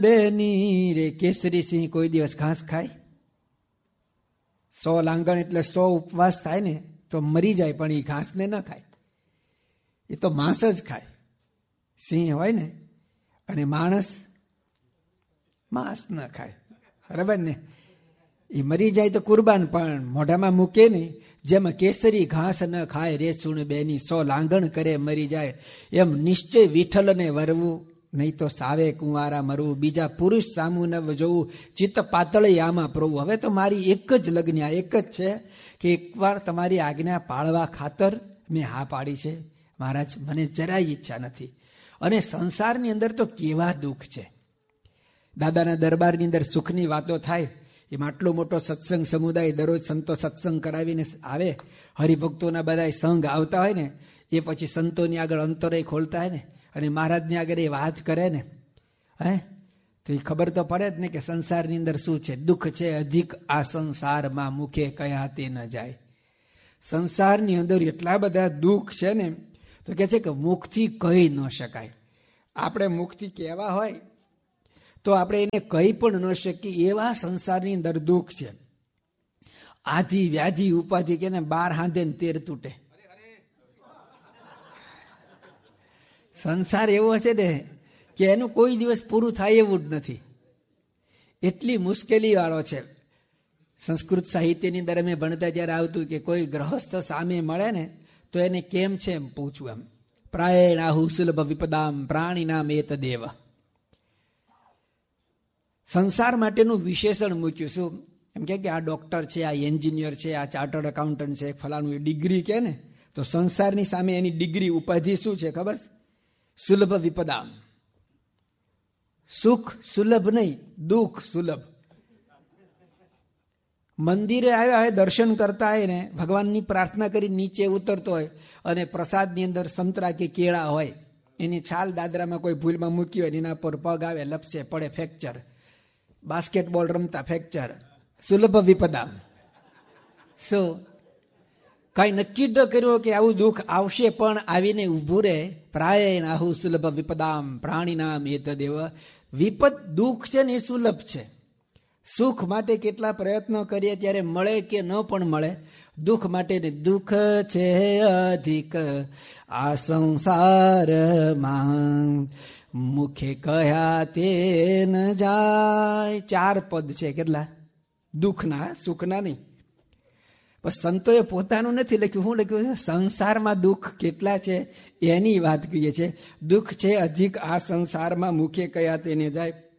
બેની રે કેસરી સિંહ કોઈ દિવસ ઘાસ ખાય? 100 લાંગણ એટલે 100 ઉપવાસ થાય ને તો મરી જાય, પણ એ ઘાસને ન ખાય, એ તો માંસ જ ખાય. સિંહ હોય ને, અને માણસ માંસ ન ખાય, બરાબર ને? એ મરી જાય તો કુરબાન, પણ મોઢામાં મૂકે નહીં. જેમ કેસરી ઘાસ ન ખાય રે સુણ બેની, 100 લાંગણ કરે મરી જાય, એમ નિશ્ચય વિઠ્ઠલને વરવું, નહીં તો સાવે કુંવારા મરવું. બીજા પુરુષ સામું ન જોવું, ચિત્ત પાતળી આમાં પ્રભુ. હવે તો મારી એક જ લગ્ન એક જ છે કે એકવાર તમારી આજ્ઞા પાળવા ખાતર મેં હા પાડી છે મહારાજ, મને જરાય ઈચ્છા નથી. અને સંસારની અંદર તો કેવા દુઃખ છે. દાદાના દરબારની અંદર સુખની વાતો થાય, એમાં આટલો મોટો સત્સંગ સમુદાય દરરોજ સંતો સત્સંગ કરાવીને આવે, હરિભક્તોના બધા સંઘ આવતા હોય ને, એ પછી સંતોની આગળ અંતરય ખોલતા હોય ને, અને મહારાજની આગળ એ વાત કરે ને, તો એ ખબર તો પડે જ ને કે સંસારની અંદર શું છે. દુઃખ છે અધિક આ સંસારમાં, મુખે કયાતે ન જાય. સંસારની અંદર એટલા બધા દુઃખ છે ને, તો કે છે કે મુખથી કહી ન શકાય. આપણે મુખથી કહેવા હોય તો આપણે એને કહી પણ ન શકીએ, એવા સંસારની અંદર દુઃખ છે. આધિ વ્યાધિ ઉપાધિ કે 12 હાંધે ને 13 તૂટે. સંસાર એવો છે ને કે એનું કોઈ દિવસ પૂરું થાય એવું જ નથી, એટલી મુશ્કેલી વાળો છે. સંસ્કૃત સાહિત્યની અંદર અમે ભણતા જ્યારે આવતું કે કોઈ ગ્રહસ્થ સામે મળે ને તો એને કેમ છે એમ પૂછવું. એમ પ્રાયેણાહુ સુલભ વિપદામ પ્રાણીનામ એત દેવ. સંસાર માટેનું વિશેષણ મૂક્યું. શું એમ કે આ ડોક્ટર છે, આ એન્જિનિયર છે, આ ચાર્ટર્ડ એકાઉન્ટન્ટ છે, ફલાણું ડિગ્રી કે ને, તો સંસારની સામે એની ડિગ્રી ઉપાધિ શું છે ખબર? સુલભ વિપદામ. સુખ સુલભ નહીં, દુઃખ સુલભ. મંદિરે આવ્યા હોય, દર્શન કરતા હોય ને, ભગવાનની પ્રાર્થના કરી નીચે ઉતરતો હોય, અને પ્રસાદની અંદર સંતરા કે કેળા હોય, એની છાલ દાદરામાં કોઈ ભૂલમાં મૂકી હોય, એના પર પગ આવે, લપસે, પડે, ફ્રેક્ચર. બાસ્કેટબોલ રમતા ફ્રેક્ચર, સુલભ વિપદામ. શું કઈ નક્કી ન કર્યું કે આવું દુઃખ આવશે, પણ આવીને ઉભું રહે. પ્રાયેણ આહુ સુલભ વિપદામ પ્રાણીનામ એત દેવ. વિપદ દુઃખ છે ને એ સુલભ છે. સુખ માટે કેટલા પ્રયત્નો કરીએ ત્યારે મળે કે ન પણ મળે. દુઃખ માટે ને દુઃખ છે અધિક આ સંસારમાં, મુખે કહ્યા તે ન જાય. 4 પદ છે. કેટલા? દુઃખના, સુખના નહીં. પણ સંતોએ પોતાનું નથી લખ્યું. શું લખ્યું છે? સંસારમાં દુઃખ કેટલા છે એની વાત કહીએ છે. દુઃખ છે અધિક આ સંસારમાં, મુખે કહ્યા તે ન જાય.